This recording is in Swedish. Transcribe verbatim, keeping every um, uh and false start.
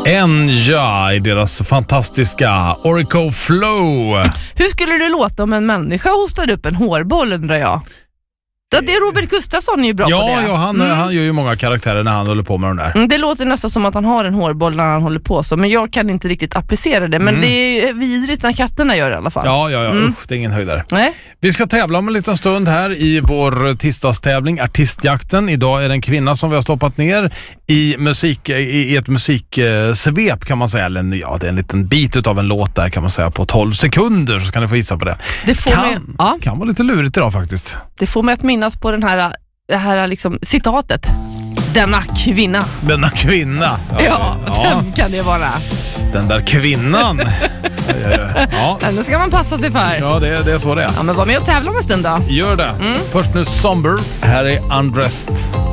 Enya i deras fantastiska Orico Flow. Hur skulle det låta om en människa hostade upp en hårboll, undrar jag? Det är Robert Gustafsson är ju bra ja, på det. Ja, han, mm. han gör ju många karaktärer när han håller på med de där. Mm, det låter nästan som att han har en hårboll när han håller på så. Men jag kan inte riktigt applicera det. Men mm. det är vidrigt när katterna gör det i alla fall. Ja, ja, ja. Mm. Usch, det är ingen höjdare. Nej. Vi ska tävla om en liten stund här i vår tisdagstävling Artistjakten. Idag är det en kvinna som vi har stoppat ner i, musik, i ett musiksvep kan man säga. Eller ja, det är en liten bit av en låt där kan man säga på tolv sekunder, så kan ni få gissa på det. Det får kan, mig, ja. kan vara lite lurigt idag faktiskt. Det får mig att minnas på den här, det här liksom, citatet. Denna kvinna. Denna kvinna. Ja, ja, ja. Vem kan det vara? Den där kvinnan. Ja. Den ska man passa sig för. Ja, det, det är så det är. Ja, men var med och tävla om en stund då. Gör det. Mm. Först nu Somber. Här är Undressed.